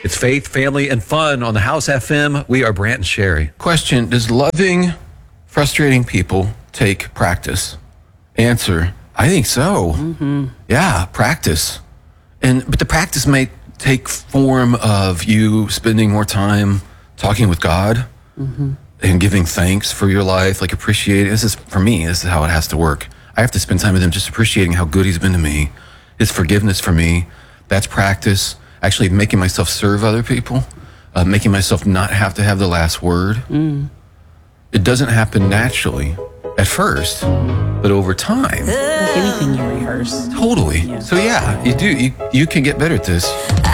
It's faith, family, and fun on the House FM. We are Brant and Sherry. Question, does loving frustrating people take practice? Answer, I think so. Yeah, practice. But the practice may take form of you spending more time talking with God and giving thanks for your life, like appreciating. This is, for me, this is how it has to work. I have to spend time with him just appreciating how good he's been to me, his forgiveness for me. That's practice. Actually making myself serve other people, making myself not have to have the last word. It doesn't happen naturally at first, but over time. Like anything you rehearse. Totally. Yeah. So yeah, you can get better at this.